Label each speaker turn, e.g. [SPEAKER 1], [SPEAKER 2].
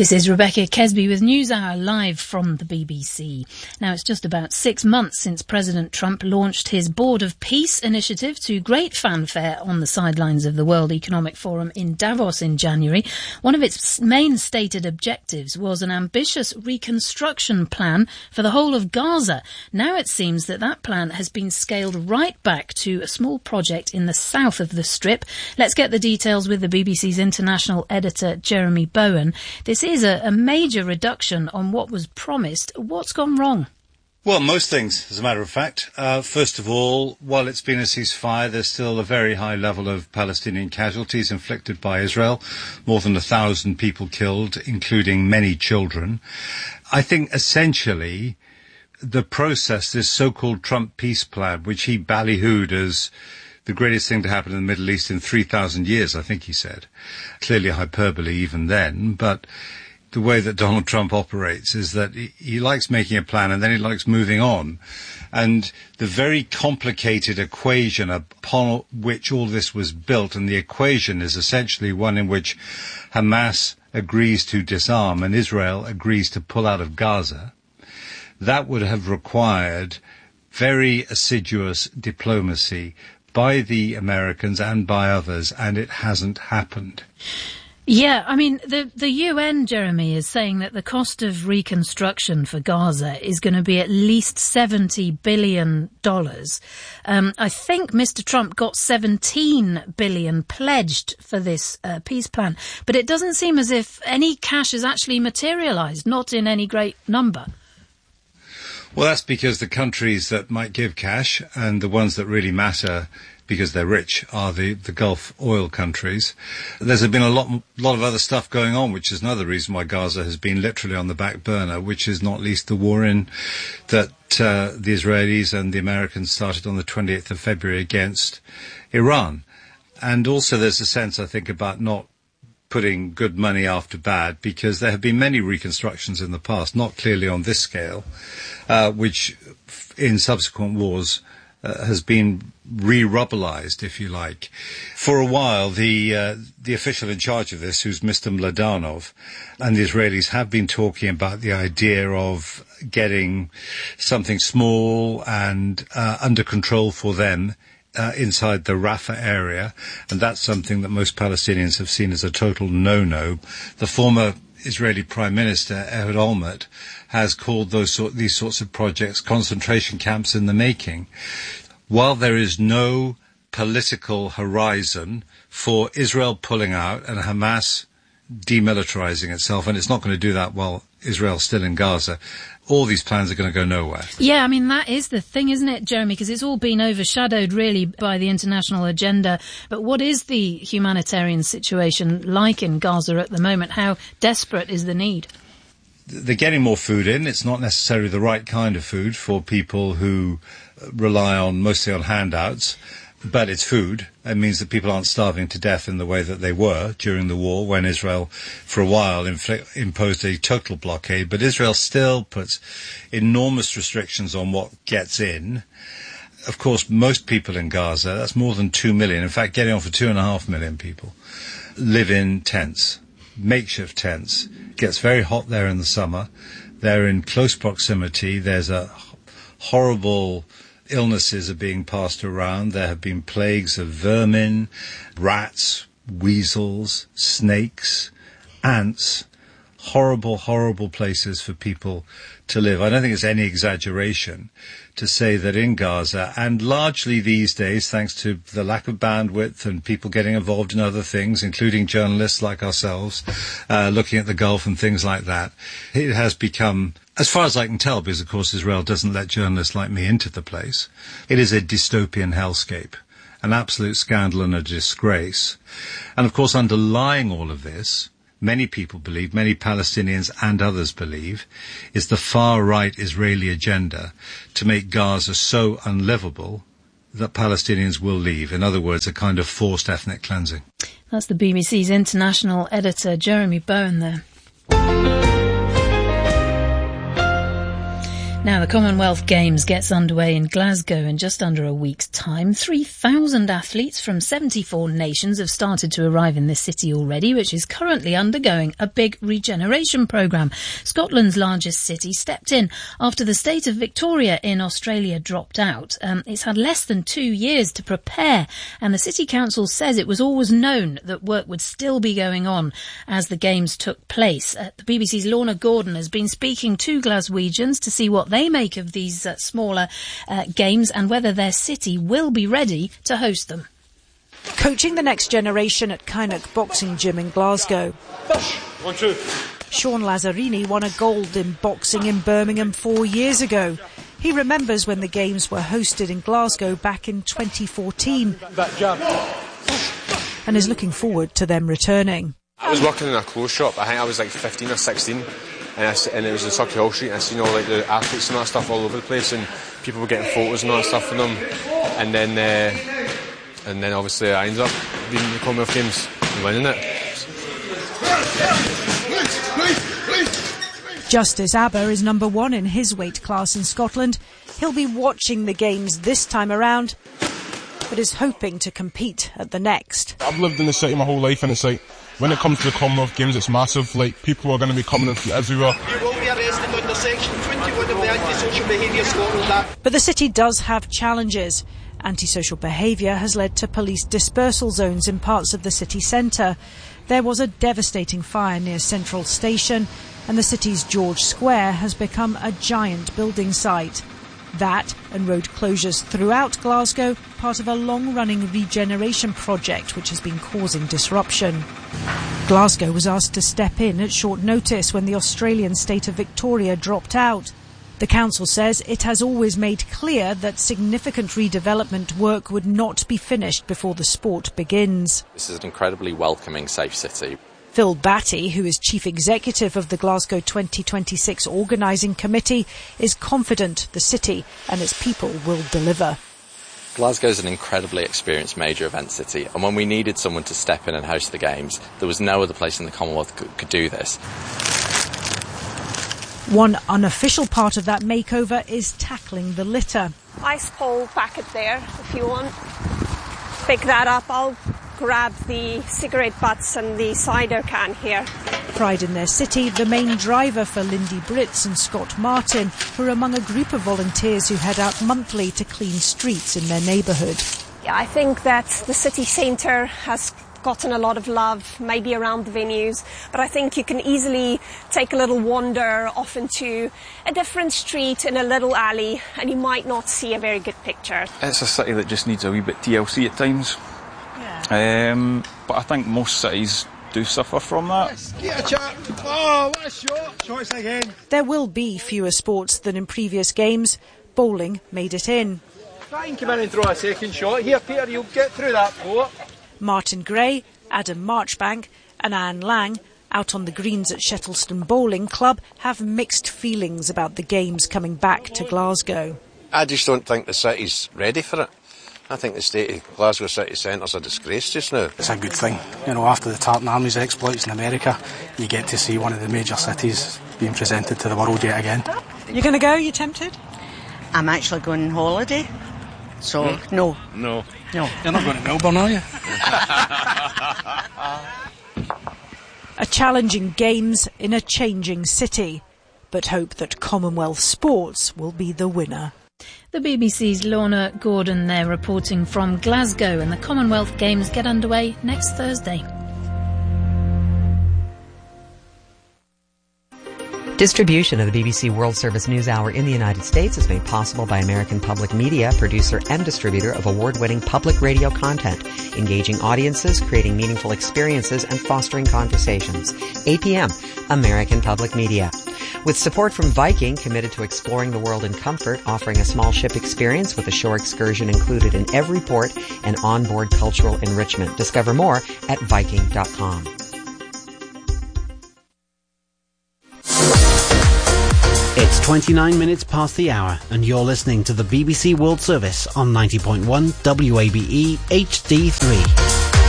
[SPEAKER 1] This is Rebecca Kesby with NewsHour live from the BBC. Now, it's just about 6 months since President Trump launched his Board of Peace initiative to great fanfare on the sidelines of the World Economic Forum in Davos in January. One of its main stated objectives was an ambitious reconstruction plan for the whole of Gaza. Now it seems that that plan has been scaled right back to a small project in the south of the Strip. Let's get the details with the BBC's international editor, Jeremy Bowen. This is a major reduction on what was promised. What's gone wrong?
[SPEAKER 2] Well, most things, as a matter of fact. First of all, while it's been a ceasefire, there's still a very high level of Palestinian casualties inflicted by Israel. More than 1,000 people killed, including many children. I think essentially the process, this so-called Trump peace plan, which he ballyhooed as the greatest thing to happen in the Middle East in 3,000 years, I think he said. Clearly hyperbole even then, but the way that Donald Trump operates is that he likes making a plan and then he likes moving on. And the very complicated equation upon which all this was built, and the equation is essentially one in which Hamas agrees to disarm and Israel agrees to pull out of Gaza, that would have required very assiduous diplomacy by the Americans and by others, and it hasn't happened.
[SPEAKER 1] Yeah, I mean, the UN, Jeremy, is saying that the cost of reconstruction for Gaza is going to be at least $70 billion. I think Mr. Trump got $17 billion pledged for this peace plan, but it doesn't seem as if any cash has actually materialised, not in any great number.
[SPEAKER 2] Well, that's because the countries that might give cash and the ones that really matter because they're rich are the Gulf oil countries. There's been a lot of other stuff going on, which is another reason why Gaza has been literally on the back burner, which is not least the war that the Israelis and the Americans started on the 28th of February against Iran. And also there's a sense, I think, about not putting good money after bad, because there have been many reconstructions in the past, not clearly on this scale, which in subsequent wars has been re-rubberized, if you like. For a while, the official in charge of this, who's Mr. Mladenov, and the Israelis have been talking about the idea of getting something small and under control for them inside the Rafah area, and that's something that most Palestinians have seen as a total no-no. The former Israeli Prime Minister, Ehud Olmert, has called these sorts of projects concentration camps in the making. While there is no political horizon for Israel pulling out and Hamas demilitarizing itself, and it's not going to do that while Israel's still in Gaza, all these plans are going to go nowhere.
[SPEAKER 1] Yeah, I mean, that is the thing, isn't it, Jeremy? Because it's all been overshadowed, really, by the international agenda. But what is the humanitarian situation like in Gaza at the moment? How desperate is the need?
[SPEAKER 2] They're getting more food in. It's not necessarily the right kind of food for people who rely mostly on handouts. But it's food. It means that people aren't starving to death in the way that they were during the war, when Israel, for a while, imposed a total blockade. But Israel still puts enormous restrictions on what gets in. Of course, most people in Gaza, that's more than 2 million, in fact, getting on for 2.5 million people, live in tents, makeshift tents. It gets very hot there in the summer. They're in close proximity. There's a horrible illnesses are being passed around. There have been plagues of vermin, rats, weasels, snakes, ants. Horrible, horrible places for people to live. I don't think it's any exaggeration to say that in Gaza, and largely these days, thanks to the lack of bandwidth and people getting involved in other things, including journalists like ourselves, looking at the Gulf and things like that, it has become, as far as I can tell, because of course Israel doesn't let journalists like me into the place, it is a dystopian hellscape, an absolute scandal and a disgrace. And of course, underlying all of this, many people believe, many Palestinians and others believe, is the far-right Israeli agenda to make Gaza so unlivable that Palestinians will leave. In other words, a kind of forced ethnic cleansing.
[SPEAKER 1] That's the BBC's international editor, Jeremy Bowen, there. Now, the Commonwealth Games gets underway in Glasgow in just under a week's time. 3,000 athletes from 74 nations have started to arrive in this city already, which is currently undergoing a big regeneration programme. Scotland's largest city stepped in after the state of Victoria in Australia dropped out. It's had less than 2 years to prepare, and the City Council says it was always known that work would still be going on as the Games took place. The BBC's Lorna Gordon has been speaking to Glaswegians to see what they make of these smaller games and whether their city will be ready to host them.
[SPEAKER 3] Coaching the next generation at Kynoch Boxing Gym in Glasgow. Sean Lazzarini won a gold in boxing in Birmingham 4 years ago. He remembers when the games were hosted in Glasgow back in 2014 and is looking forward to them returning.
[SPEAKER 4] I was working in a clothes shop. I think I was like 15 or 16. And it was in Circular Street, and I seen all like the athletes and that stuff all over the place, and people were getting photos and all that stuff from them. And then obviously I ended up being in the Commonwealth Games and winning it.
[SPEAKER 3] Justice Aber is number one in his weight class in Scotland. He'll be watching the games this time around, but is hoping to compete at the next.
[SPEAKER 5] I've lived in the city my whole life, and it's like, when it comes to the Commonwealth Games, it's massive. Like, people are going to be coming in from everywhere.
[SPEAKER 6] You will be arrested under Section 21 of the Antisocial Behaviour Scotland Act.
[SPEAKER 3] But the city does have challenges. Antisocial behaviour has led to police dispersal zones in parts of the city centre. There was a devastating fire near Central Station, and the city's George Square has become a giant building site. That and road closures throughout Glasgow, part of a long-running regeneration project which has been causing disruption. Glasgow was asked to step in at short notice when the Australian state of Victoria dropped out. The council says it has always made clear that significant redevelopment work would not be finished before the sport begins.
[SPEAKER 7] This is an incredibly welcoming, safe city.
[SPEAKER 3] Phil Batty, who is chief executive of the Glasgow 2026 organising committee, is confident the city and its people will deliver.
[SPEAKER 7] Glasgow is an incredibly experienced major event city, and when we needed someone to step in and host the Games, there was no other place in the Commonwealth could do this.
[SPEAKER 3] One unofficial part of that makeover is tackling the litter.
[SPEAKER 8] Ice cold packet there, if you want. Pick that up. I'll grab the cigarette butts and the cider can here.
[SPEAKER 3] Pride in their city, the main driver for Lindy Britz and Scott Martin, who are among a group of volunteers who head out monthly to clean streets in their neighbourhood.
[SPEAKER 8] Yeah, I think that the city centre has gotten a lot of love, maybe around the venues, but I think you can easily take a little wander off into a different street in a little alley and you might not see a very good picture.
[SPEAKER 9] It's a city that just needs a wee bit TLC at times. But I think most cities do suffer from that.
[SPEAKER 6] Oh, what a shot! Shots again.
[SPEAKER 3] There will be fewer sports than in previous games. Bowling made it in.
[SPEAKER 6] Try and come in and throw a second shot. Here, Peter, you'll get through that boat.
[SPEAKER 3] Martin Gray, Adam Marchbank and Anne Lang, out on the greens at Shettleston Bowling Club, have mixed feelings about the games coming back to Glasgow.
[SPEAKER 10] I just don't think the city's ready for it. I think the state of Glasgow city centre's a disgrace just now.
[SPEAKER 11] It's a good thing. You know, after the Tartan Army's exploits in America, you get to see one of the major cities being presented to the world yet again.
[SPEAKER 3] You're going to go? You tempted?
[SPEAKER 12] I'm actually going on holiday. So, no.
[SPEAKER 9] No.
[SPEAKER 12] No.
[SPEAKER 11] You're not going to Melbourne, are you?
[SPEAKER 3] A challenging games in a changing city, but hope that Commonwealth sports will be the winner.
[SPEAKER 1] The BBC's Lorna Gordon there reporting from Glasgow, and the Commonwealth Games get underway next Thursday.
[SPEAKER 13] Distribution of the BBC World Service News Hour in the United States is made possible by American Public Media, producer and distributor of award-winning public radio content, engaging audiences, creating meaningful experiences, and fostering conversations. APM, American Public Media. With support from Viking, committed to exploring the world in comfort, offering a small ship experience with a shore excursion included in every port and onboard cultural enrichment. Discover more at Viking.com.
[SPEAKER 14] It's 29 minutes past the hour, and you're listening to the BBC World Service on 90.1 WABE HD3.